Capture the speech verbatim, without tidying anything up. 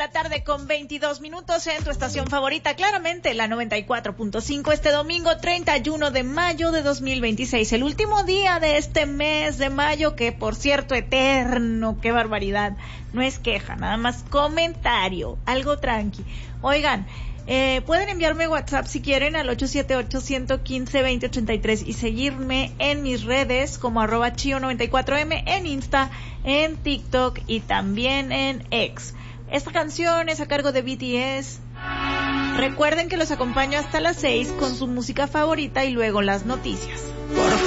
la tarde con veintidós minutos en tu estación favorita, claramente la noventa y cuatro punto cinco, este domingo treinta y uno de mayo de dos mil veintiséis, el último día de este mes de mayo, que por cierto, eterno, qué barbaridad. No es queja, nada más comentario, algo tranqui. Oigan, Eh, pueden enviarme WhatsApp si quieren al ocho siete ocho, uno uno cinco, dos cero ocho tres y seguirme en mis redes como arroba chio noventa y cuatro eme en Insta, en TikTok y también en X. Esta canción es a cargo de B T S. Recuerden que los acompaño hasta las seis con su música favorita y luego las noticias. Por